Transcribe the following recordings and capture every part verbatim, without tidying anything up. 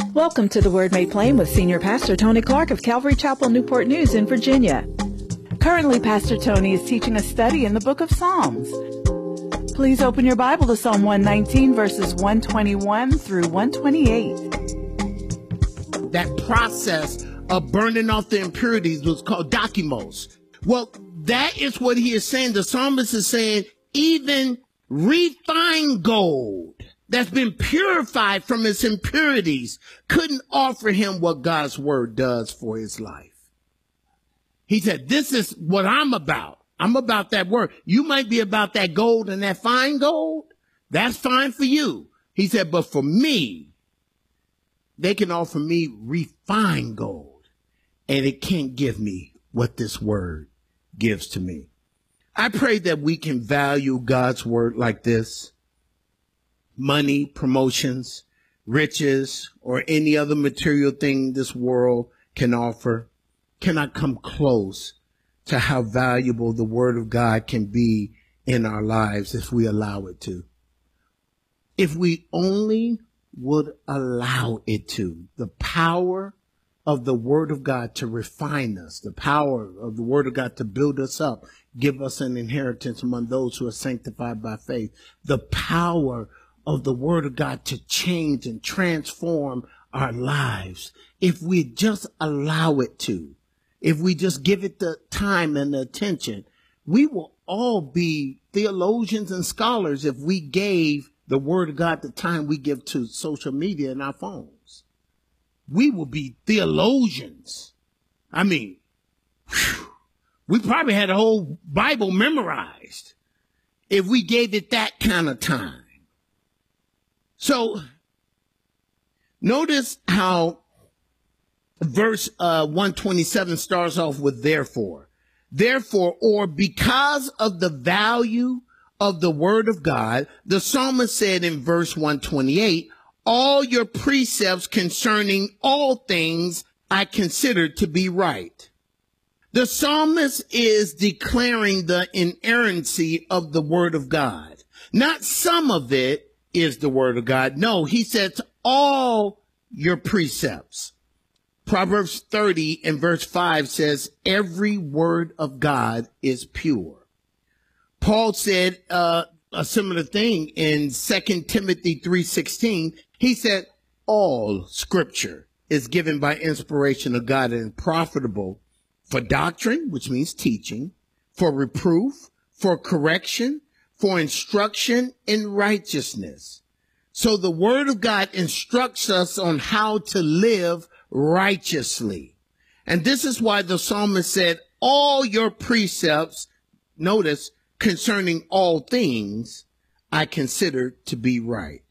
Welcome to the Word Made Plain with Senior Pastor Tony Clark of Calvary Chapel, Newport News in Virginia. Currently, Pastor Tony is teaching a study in the book of Psalms. Please open your Bible to Psalm one nineteen, verses one twenty-one through one twenty-eight. That process of burning off the impurities was called dokimos. Well, that is what he is saying. The psalmist is saying, even refined gold that's been purified from its impurities couldn't offer him what God's word does for his life. He said, this is what I'm about. I'm about that word. You might be about that gold and that fine gold. That's fine for you. He said, but for me, they can offer me refined gold, and it can't give me what this word gives to me. I pray that we can value God's word like this. Money, promotions, riches, or any other material thing this world can offer cannot come close to how valuable the word of God can be in our lives if we allow it to. If we only would allow it to. The power of the word of God to refine us, the power of the word of God to build us up, give us an inheritance among those who are sanctified by faith. The power of the word of God to change and transform our lives. If we just allow it to, if we just give it the time and the attention, we will all be theologians and scholars if we gave the word of God the time we give to social media and our phones. We will be theologians. I mean, whew, we probably had a whole Bible memorized if we gave it that kind of time. So notice how verse uh, one twenty-seven starts off with therefore. Therefore, or because of the value of the word of God, the psalmist said in verse one twenty-eight, all your precepts concerning all things I consider to be right. The psalmist is declaring the inerrancy of the word of God. Not some of it is the word of God. No, he says all your precepts. Proverbs thirty and verse five says every word of God is pure. Paul said uh, a similar thing in Second Timothy three sixteen. He said all scripture is given by inspiration of God and profitable for doctrine, which means teaching, for reproof, for correction, for instruction in righteousness. So the word of God instructs us on how to live righteously. And this is why the psalmist said, all your precepts, notice, concerning all things, I consider to be right.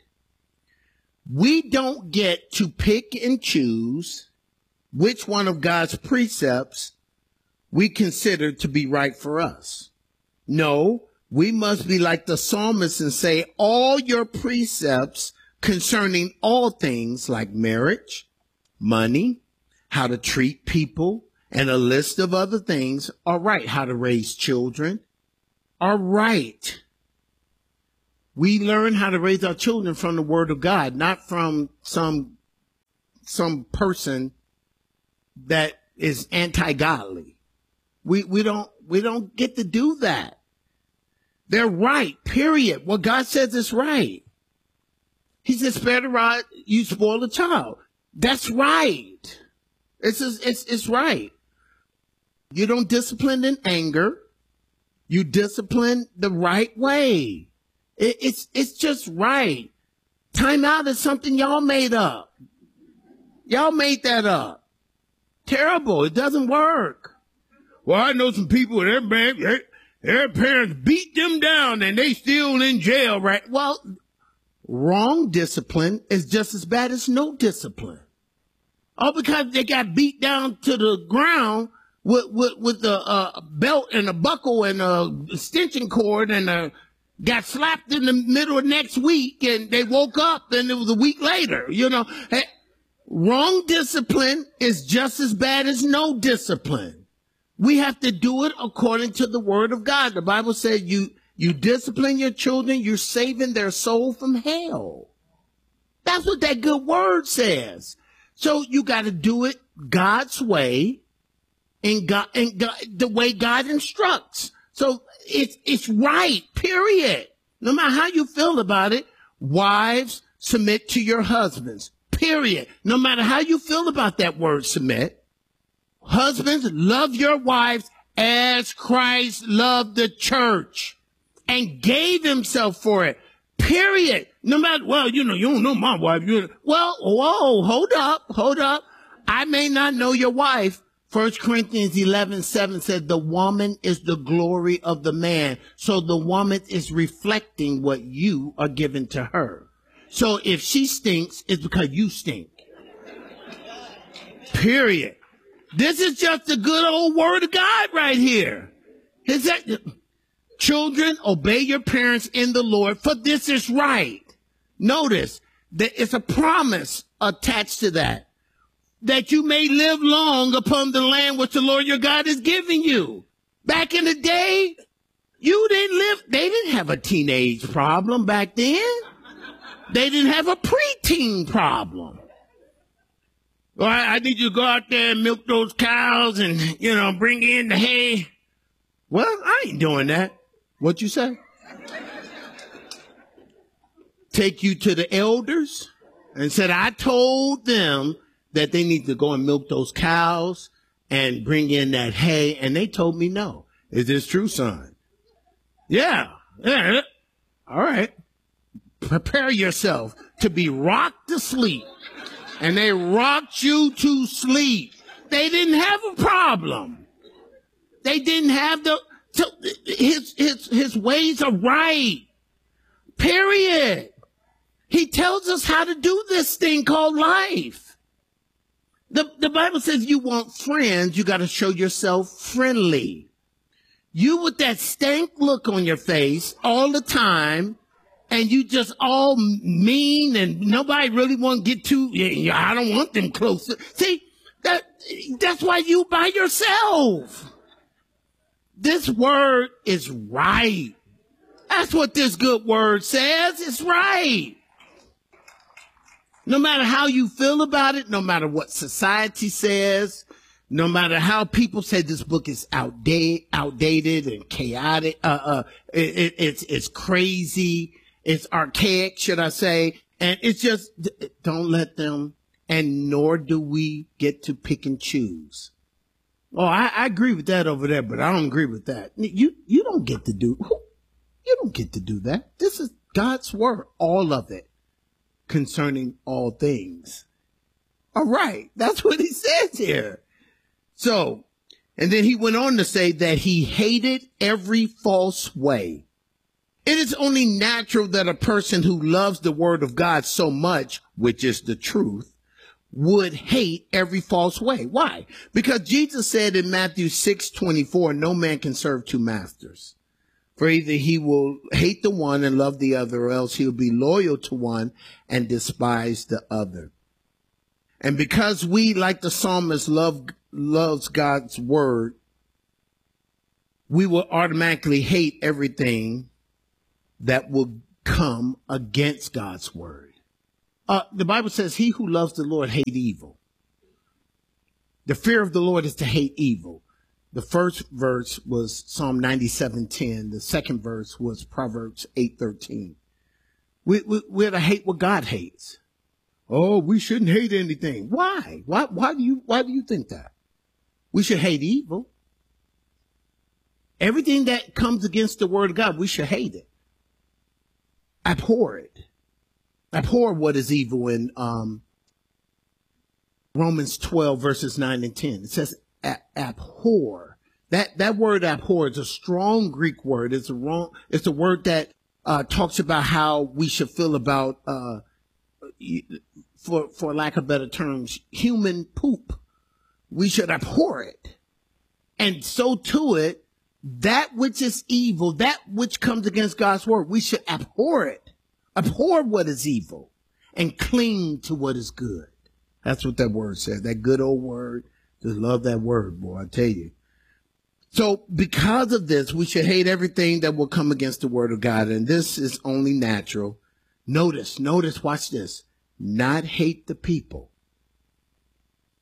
We don't get to pick and choose which one of God's precepts we consider to be right for us. No, we must be like the psalmist and say all your precepts concerning all things like marriage, money, how to treat people, and a list of other things are right. How to raise children are right. We learn how to raise our children from the word of God, not from some, some person that is anti-godly. We, we don't, we don't get to do that. They're right, period. What God says is right. He says, spare the rod, you spoil the child. That's right. It's, it's, it's right. You don't discipline in anger. You discipline the right way. It, it's, it's just right. Time out is something y'all made up. Y'all made that up. Terrible. It doesn't work. Well, I know some people, their, their, their parents beat them down and they still in jail, right? Well, wrong discipline is just as bad as no discipline. All because they got beat down to the ground with, with, with a uh, belt and a buckle and a extension cord and a, got slapped in the middle of next week and they woke up and it was a week later, you know. Hey, wrong discipline is just as bad as no discipline. We have to do it according to the word of God. The Bible says you, you discipline your children, you're saving their soul from hell. That's what that good word says. So you got to do it God's way and God, and God, the way God instructs. So it's, it's right, period. No matter how you feel about it, wives, submit to your husbands, period. No matter how you feel about that word submit. Husbands, love your wives as Christ loved the church and gave himself for it, period. No matter, well, you know, you don't know my wife. You, well, whoa, hold up, hold up. I may not know your wife. First Corinthians eleven seven said the woman is the glory of the man. So the woman is reflecting what you are giving to her. So if she stinks, it's because you stink. Period. This is just the good old word of God right here. Is that, children, obey your parents in the Lord, for this is right. Notice that it's a promise attached to that. That you may live long upon the land which the Lord your God is giving you. Back in the day, you didn't live, they didn't have a teenage problem back then. They didn't have a preteen problem. Well, I, I need you to go out there and milk those cows and, you know, bring in the hay. Well, I ain't doing that. What you say? Take you to the elders and said, I told them that they need to go and milk those cows and bring in that hay. And they told me no. Is this true, son? Yeah. Yeah. All right. Prepare yourself to be rocked to sleep. And they rocked you to sleep. They didn't have a problem. They didn't have the, so his, his, his ways are right. Period. He tells us how to do this thing called life. The, the Bible says you want friends, you got to show yourself friendly. You with that stank look on your face all the time, and you just all mean, and nobody really want to get too, I don't want them close. See, that, that's why you by yourself. This word is right. That's what this good word says. It's right. No matter how you feel about it, no matter what society says, no matter how people say this book is outdated, outdated and chaotic, uh, uh, it, it, it's, it's crazy, it's archaic, should I say, and it's just, don't let them, and nor do we get to pick and choose. Oh, I, I agree with that over there, but I don't agree with that. You, you don't get to do, you don't get to do that. This is God's word, all of it. Concerning all things. All right. That's what he says here. So, and then he went on to say that he hated every false way. It is only natural that a person who loves the word of God so much, which is the truth, would hate every false way. Why? Because Jesus said in Matthew six twenty-four, no man can serve two masters. For either he will hate the one and love the other, or else he'll be loyal to one and despise the other. And because we, like the psalmist, love loves God's word, we will automatically hate everything that will come against God's word. Uh, the Bible says, he who loves the Lord hate evil. The fear of the Lord is to hate evil. The first verse was Psalm ninety-seven ten. The second verse was Proverbs eight thirteen. We, we, we're to hate what God hates. Oh, we shouldn't hate anything. Why? Why, why do you, why do you think that? We should hate evil. Everything that comes against the word of God, we should hate it. Abhor it. Abhor what is evil in, um, Romans twelve verses nine and ten. It says, abhor. That, that word abhor is a strong Greek word. It's a wrong, it's a word that, uh, talks about how we should feel about, uh, for, for lack of better terms, human poop. We should abhor it. And so to it, that which is evil, that which comes against God's word, we should abhor it. Abhor what is evil and cling to what is good. That's what that word says. That good old word. Just love that word, boy, I tell you. So because of this, we should hate everything that will come against the word of God. And this is only natural. Notice, notice, watch this. Not hate the people,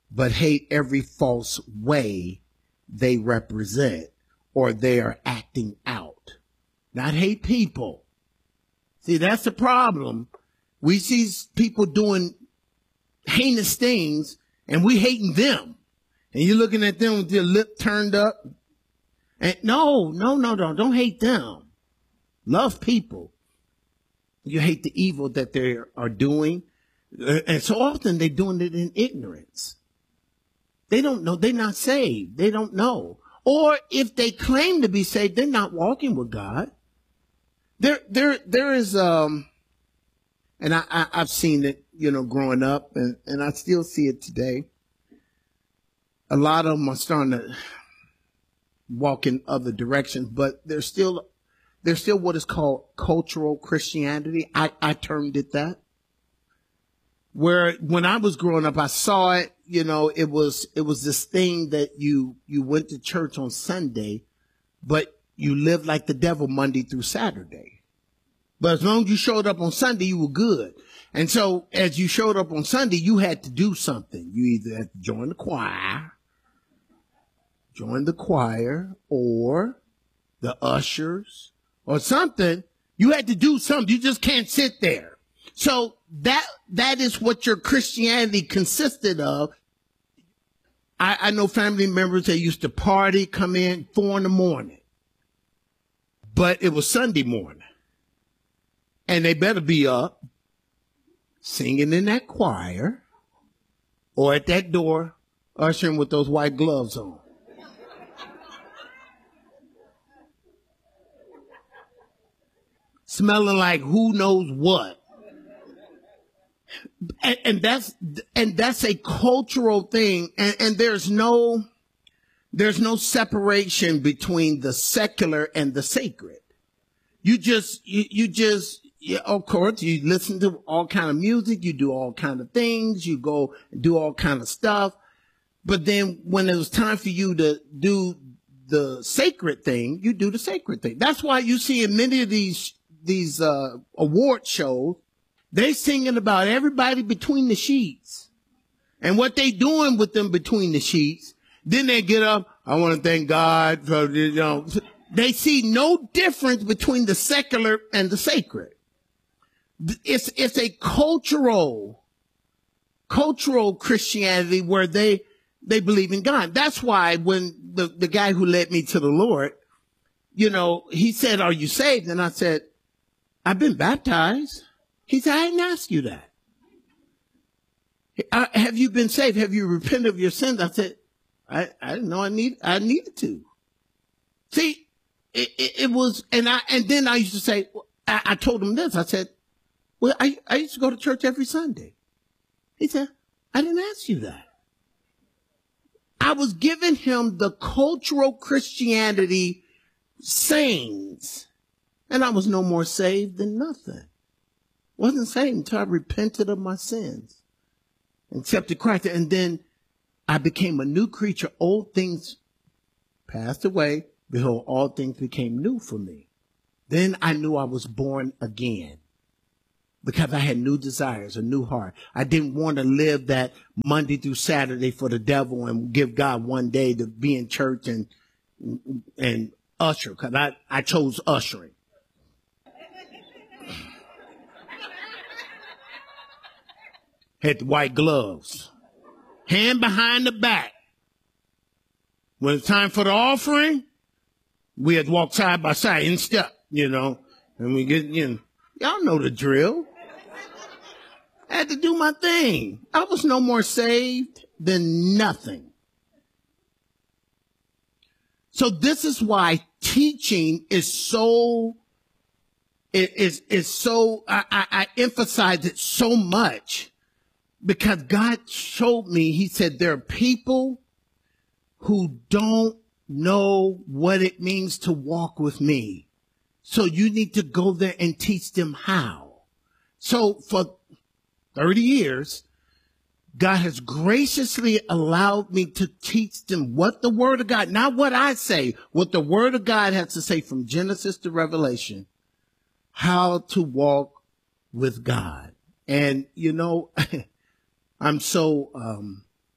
but hate every false way they represent or they are acting out. Not hate people. See, that's the problem. We see people doing heinous things and we hating them. And you're looking at them with your lip turned up. And no, no, no, no, don't hate them. Love people. You hate the evil that they are doing. And so often they're doing it in ignorance. They don't know. They're not saved. They don't know. Or if they claim to be saved, they're not walking with God. There, there, there is, um, and I, I, I've seen it, you know, growing up, and, and I still see it today. A lot of them are starting to walk in other directions, but there's still, there's still what is called cultural Christianity. I, I termed it that. Where when I was growing up, I saw it, you know, it was, it was this thing that you, you went to church on Sunday, but you lived like the devil Monday through Saturday. But as long as you showed up on Sunday, you were good. And so as you showed up on Sunday, you had to do something. You either had to join the choir, join the choir, or the ushers, or something. You had to do something. You just can't sit there. So that, that is what your Christianity consisted of. I, I know family members that used to party, come in four in the morning, but it was Sunday morning and they better be up singing in that choir or at that door ushering with those white gloves on. Smelling like who knows what. And, and that's and that's a cultural thing, and, and there's no there's no separation between the secular and the sacred. You just you, you just you, of course you listen to all kind of music, you do all kind of things, you go do all kind of stuff, but then when it was time for you to do the sacred thing, you do the sacred thing. That's why you see in many of these these uh, award shows, they singing about everybody between the sheets and what they doing with them between the sheets. Then they get up. I want to thank God for, you know, they see no difference between the secular and the sacred. It's, it's a cultural, cultural Christianity where they, they believe in God. That's why when the, the guy who led me to the Lord, you know, he said, "Are you saved?" And I said, "I've been baptized." He said, "I didn't ask you that. Uh, have you been saved? Have you repented of your sins?" I said, I, I didn't know I need, I needed to. See, it, it, it was, and I, and then I used to say, I, I told him this. I said, "Well, I, I used to go to church every Sunday." He said, "I didn't ask you that." I was giving him the cultural Christianity sayings, and I was no more saved than nothing. Wasn't saved until I repented of my sins, accepted Christ, and then I became a new creature. Old things passed away. Behold, all things became new for me. Then I knew I was born again because I had new desires, a new heart. I didn't want to live that Monday through Saturday for the devil and give God one day to be in church and and usher, because I, I chose ushering. Had the white gloves, hand behind the back. When it's time for the offering, we had to walk side by side in step, you know, and we get, you know, y'all know the drill. I had to do my thing. I was no more saved than nothing. So this is why teaching is so, it is, is so, I, I, I emphasize it so much. Because God showed me, he said, there are people who don't know what it means to walk with me. So you need to go there and teach them how. So for thirty years, God has graciously allowed me to teach them what the Word of God, not what I say, what the Word of God has to say from Genesis to Revelation, how to walk with God. And, you know, I'm so um,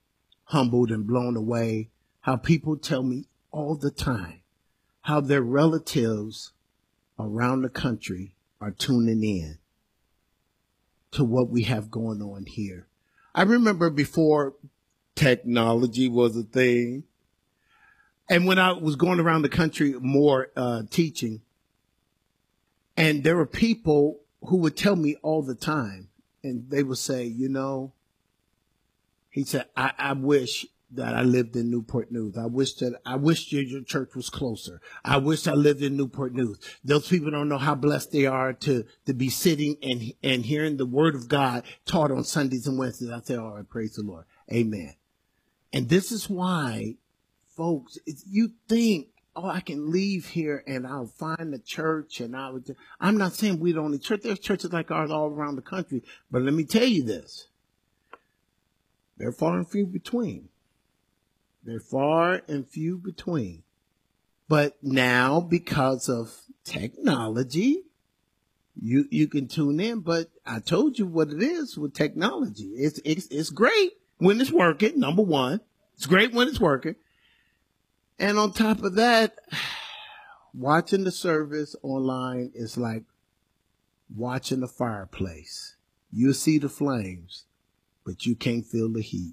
humbled and blown away how people tell me all the time how their relatives around the country are tuning in to what we have going on here. I remember before technology was a thing, and when I was going around the country more uh, teaching, and there were people who would tell me all the time, and they would say, you know, he said, I, I wish that I lived in Newport News. I wish that I wish your, your church was closer. I wish I lived in Newport News. Those people don't know how blessed they are to, to be sitting and, and hearing the word of God taught on Sundays and Wednesdays. I say, all right, praise the Lord. Amen. And this is why, folks, it's, you think, oh, I can leave here and I'll find a church and I would, I'm not saying we don't need church. There's churches like ours all around the country. But let me tell you this. They're far and few between. They're far and few between. But now, because of technology, you you can tune in. But I told you what it is with technology. It's it's it's great when it's working. Number one, it's great when it's working. And on top of that, watching the service online is like watching a fireplace. You see the flames, but you can't feel the heat.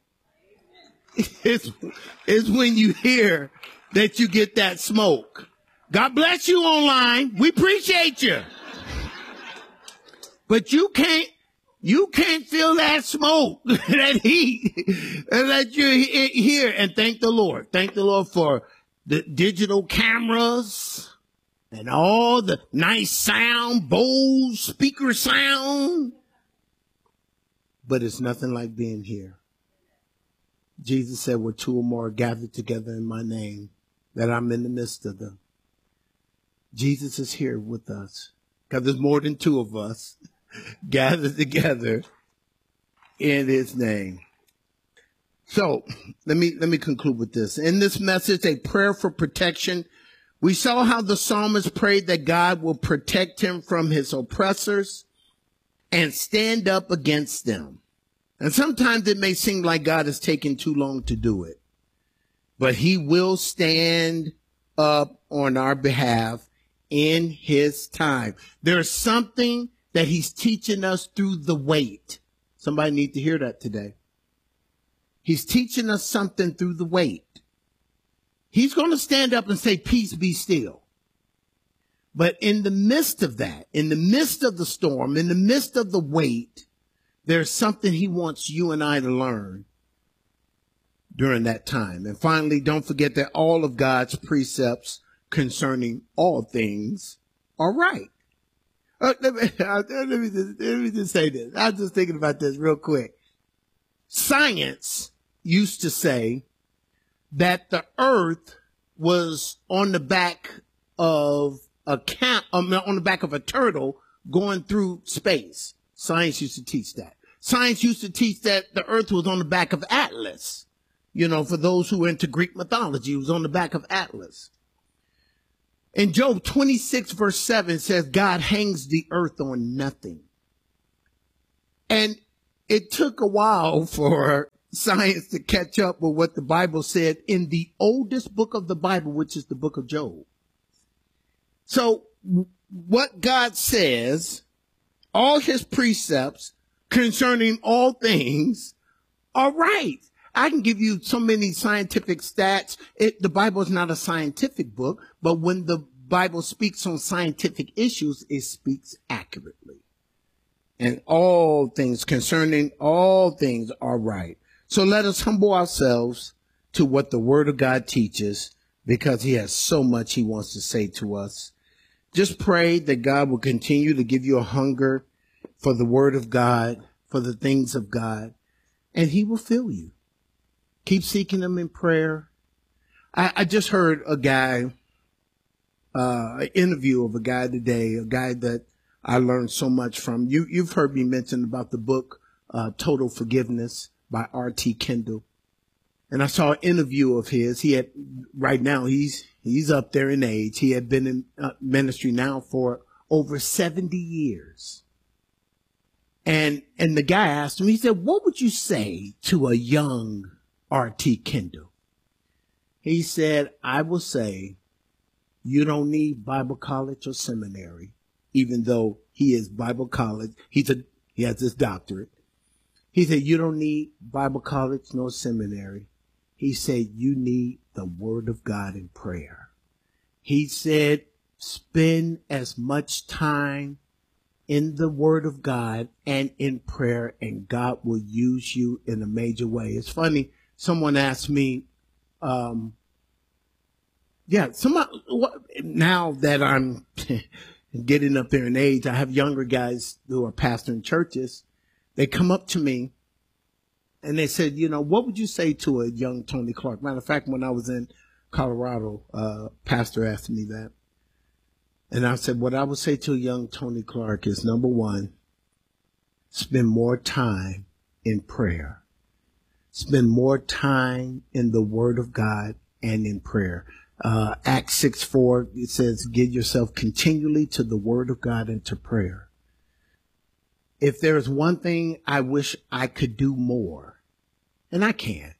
It's, it's when you hear that you get that smoke. God bless you online. We appreciate you. But you can't, you can't feel that smoke, that heat that you hear. And thank the Lord. Thank the Lord for the digital cameras and all the nice sound, Bose speaker sound. But it's nothing like being here. Jesus said, where two or more are gathered together in my name, that I'm in the midst of them. Jesus is here with us because there's more than two of us gathered together in his name. So let me, let me conclude with this. In this message, a prayer for protection, we saw how the psalmist prayed that God will protect him from his oppressors and stand up against them. And sometimes it may seem like God is taking too long to do it, but he will stand up on our behalf in his time. There's something that he's teaching us through the wait. Somebody need to hear that today. He's teaching us something through the wait. He's going to stand up and say, peace be still. But in the midst of that, in the midst of the storm, in the midst of the wait, there's something he wants you and I to learn during that time. And finally, don't forget that all of God's precepts concerning all things are right. Uh, let, me, uh, let, me just, let me just say this. I was just thinking about this real quick. Science used to say that the earth was on the back of a cat, um, on the back of a turtle going through space. Science used to teach that. Science used to teach that the earth was on the back of Atlas. You know, for those who are into Greek mythology, it was on the back of Atlas. In Job twenty-six verse seven says, God hangs the earth on nothing. And it took a while for science to catch up with what the Bible said in the oldest book of the Bible, which is the book of Job. So what God says, all his precepts concerning all things are right. I can give you so many scientific stats. It, the Bible is not a scientific book, but when the Bible speaks on scientific issues, it speaks accurately. And all things concerning all things are right. So let us humble ourselves to what the word of God teaches, because he has so much he wants to say to us. Just pray that God will continue to give you a hunger for the word of God, for the things of God, and he will fill you. Keep seeking him in prayer. I, I just heard a guy, uh, an interview of a guy today, a guy that I learned so much from. You, you've heard me mention about the book, uh, Total Forgiveness by R T Kendall. And I saw an interview of his. He had, right now, he's, he's up there in age. He had been in uh, ministry now for over seventy years. And, and the guy asked him, he said, what would you say to a young R T Kendall. He said, I will say you don't need Bible college or seminary, even though he is Bible college. He's a, he has his doctorate. He said, you don't need Bible college nor seminary. He said, you need the word of God in prayer. He said, spend as much time in the word of God and in prayer, and God will use you in a major way. It's funny. Someone asked me, um, yeah, somebody, now that I'm getting up there in age, I have younger guys who are pastoring churches. They come up to me and they said, you know, what would you say to a young Tony Clark? Matter of fact, when I was in Colorado, uh, pastor asked me that. And I said, what I would say to a young Tony Clark is, number one, spend more time in prayer. Spend more time in the word of God and in prayer. Uh, Acts six four, it says, give yourself continually to the word of God and to prayer. If there is one thing I wish I could do more, and I can,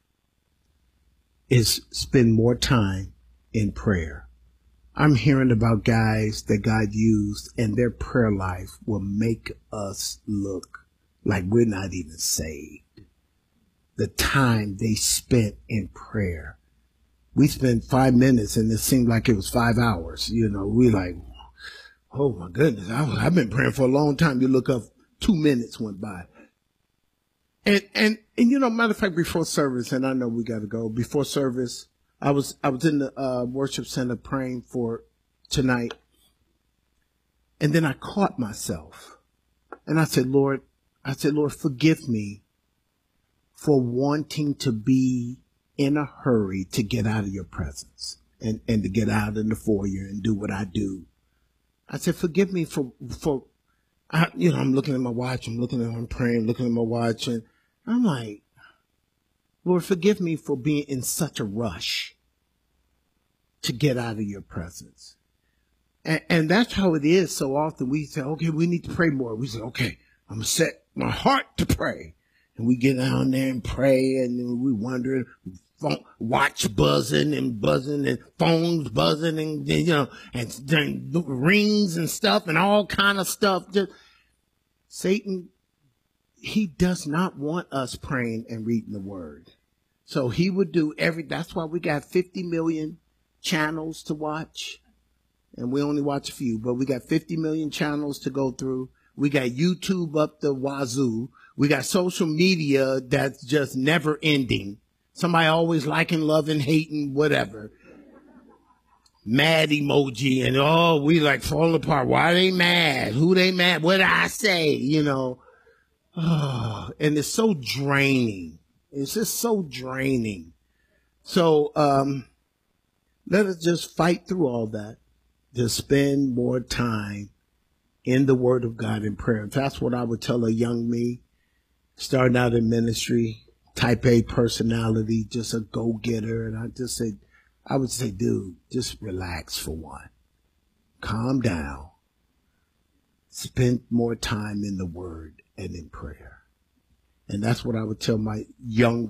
is spend more time in prayer. I'm hearing about guys that God used, and their prayer life will make us look like we're not even saved. The time they spent in prayer. We spent five minutes and it seemed like it was five hours. You know, we like, oh my goodness, I, I've been praying for a long time. You look up, two minutes went by. And, and, and, you know, matter of fact, before service, and I know we got to go, before service, I was, I was in the uh, worship center praying for tonight. And then I caught myself and I said, Lord, I said, Lord, forgive me for wanting to be in a hurry to get out of your presence and, and to get out in the foyer and do what I do. I said, forgive me for, for, I, you know, I'm looking at my watch, I'm looking at, I'm praying, looking at my watch, and I'm like, Lord, forgive me for being in such a rush to get out of your presence. And, and that's how it is. So often we say, okay, we need to pray more. We say, okay, I'm going to set my heart to pray. And we get down there and pray, and we wonder, watch buzzing and buzzing and phones buzzing and, you know, and, and rings and stuff and all kind of stuff. Just, Satan, he does not want us praying and reading the word. So he would do every, that's why we got fifty million channels to watch. And we only watch a few, but we got fifty million channels to go through. We got YouTube up the wazoo. We got social media that's just never ending. Somebody always liking, loving, hating, whatever. Mad emoji, and oh, we like falling apart. Why they mad? Who they mad? What did I say? You know, oh, and it's so draining. It's just so draining. So um, let us just fight through all that. Just spend more time in the Word of God in prayer. That's what I would tell a young me starting out in ministry. Type A personality, just a go-getter. And I just say, I would say, dude, just relax for one. Calm down. Spend more time in the word and in prayer. And that's what I would tell my young